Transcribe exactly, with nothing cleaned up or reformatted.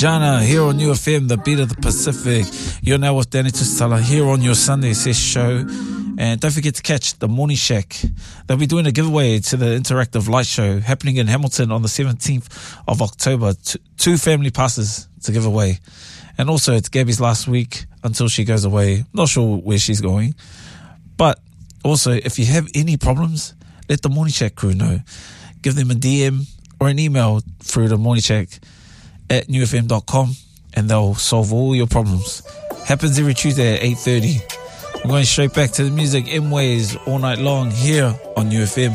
Jana here on U F M, the beat of the Pacific. You're now with Danny Tusitala here on your Sunday Sesh show. And don't forget to catch the Morning Shack. They'll be doing a giveaway to the interactive light show happening in Hamilton on the seventeenth of October. T- two family passes to give away. And also, it's Gabby's last week until she goes away. Not sure where she's going. But also, if you have any problems, let the Morning Shack crew know. Give them a D M or an email through the Morning Shack at new f m dot com and they'll solve all your problems. Happens every Tuesday at eight thirty. I'm going straight back to the music, M-Ways, all night long here on U F M.